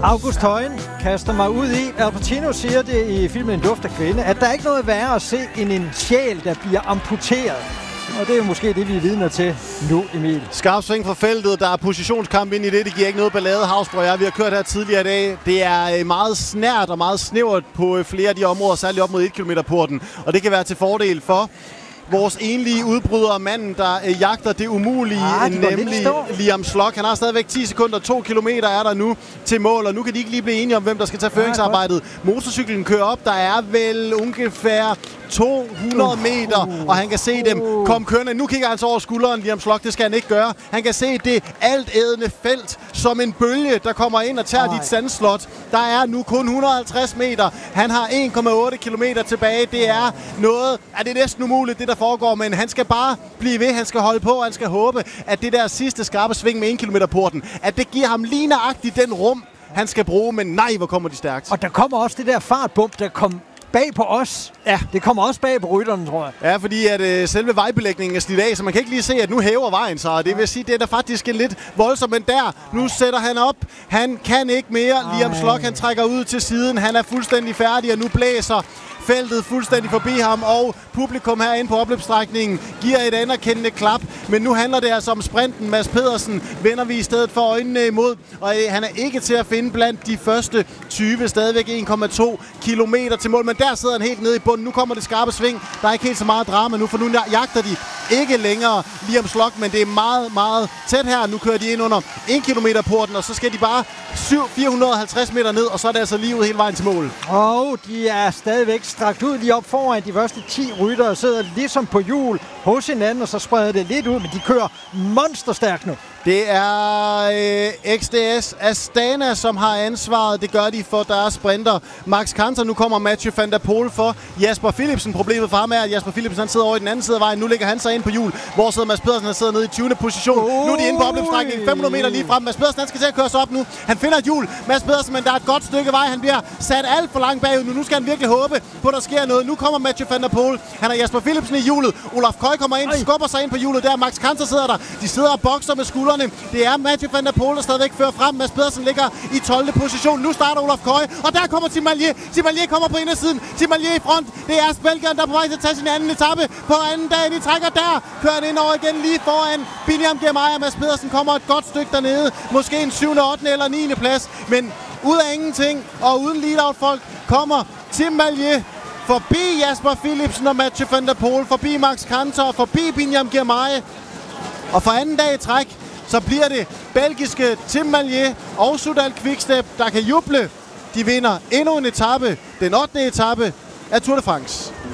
August Højen kaster mig ud i. Al Pacino siger det i filmen En duft af kvinde, at der er ikke noget værre at se end en sjæl, der bliver amputeret. Og det er jo måske det, vi er vidner til nu, Emil. Skarp sving fra feltet. Der er positionskamp ind i det. Det giver ikke noget ballade. Havsborg, vi har kørt her tidligere i dag. Det er meget snært og meget snævert på flere af de områder, særligt op mod 1 km-porten. Og det kan være til fordel for vores enlige udbryder, manden, der jagter det umulige, nemlig Liam Slock. Han har stadigvæk 10 sekunder, 2 kilometer er der nu til mål, og nu kan de ikke lige blive enige om, hvem der skal tage føringsarbejdet. Motorcyklen kører op, der er vel ungefær 200 meter, og han kan se dem komme kørende. Nu kigger han så over skulderen, Liam Slock, det skal han ikke gøre. Han kan se det altædende felt som en bølge, der kommer ind og tager dit sandslot. Der er nu kun 150 meter. Han har 1,8 kilometer tilbage. Det er noget, det er næsten umuligt, det der foregår, men han skal bare blive ved. Han skal holde på, og han skal håbe, at det der sidste skarpe sving med 1 km-porten, at det giver ham lige nøjagtigt den rum, han skal bruge, men nej, hvor kommer de stærkt. Og der kommer også det der fartbump, der kom bag på os. Ja. Det kommer også bag på rytterne, tror jeg. Ja, fordi at selve vejbelægningen er slidt af, så man kan ikke lige se, at nu hæver vejen sig. Og det vil sige, det er da faktisk en lidt voldsomt, men der, nu sætter han op. Han kan ikke mere. Liam Slock, han trækker ud til siden. Han er fuldstændig færdig, og nu blæser feltet fuldstændig forbi ham, og publikum herinde på opløbsstrækningen giver et anerkendende klap. Men nu handler det altså om sprinten. Mads Pedersen vender vi i stedet for øjnene imod, og han er ikke til at finde blandt de første 20, stadigvæk 1,2 kilometer til mål. Men der sidder han helt nede i bunden. Nu kommer det skarpe sving. Der er ikke helt så meget drama nu, for nu jagter de ikke længere Liam Slock, men det er meget, meget tæt her. Nu kører de ind under 1 km-porten, og så skal de bare 450 meter ned, og så er det altså lige ud hele vejen til mål. Og de er stadigvæk strakt ud lige op foran. De første 10 ryttere sidder ligesom på hjul hos hinanden, og så spreder det lidt ud, men de kører monsterstærkt nu. Det er XDS Astana, som har ansvaret. Det gør de for deres sprinter. Max Kanter, nu kommer Mathieu van der Poel for Jasper Philipsen. Problemet for ham er, at Jasper Philipsen han sidder over i den anden side af vejen. Nu ligger han sig ind på hjul. Hvor sidder Mads Pedersen, han sidder nede i 20. position. Nu er de inde på opløbsstrækningen, 500 meter lige frem. Mads Pedersen, han skal til at køre sig op nu. Han finder et hjul. Mads Pedersen, men der er et godt stykke vej. Han bliver sat alt for langt bagud nu. Nu skal han virkelig håbe på, at der sker noget. Nu kommer Mathieu van der Poel. Han har Jasper Philipsen i hjulet. Olaf Køj kommer ind, skubber sig ind på hjulet. Der Max Kanter sidder der. De sidder og bokser med skuldrene. Det er Mathieu van der Poel, der stadigvæk fører frem. Mads Pedersen ligger i 12. position. Nu starter Olaf Køj, og der kommer Tim Mallier. Tim Mallier kommer på indersiden. Tim Mallier i front. Det er Belgieren, der er på vej til at tage sin anden etape på anden dag. De trækker der. Kører han ind over igen lige foran Biniam Girmay. Mads Pedersen kommer et godt stykke dernede. Måske en 7., 8. eller 9. plads. Men ud af ingenting og uden lead-out-folk kommer Tim Mallier forbi Jasper Philipsen og Mathieu van der Poel, forbi Max Kanter og forbi Biniam Girmay. Og for anden dag i træk, så bliver det belgiske Tim Mallier og Soudal Quickstep, der kan juble. De vinder endnu en etape, den 8. etape af Tour de France.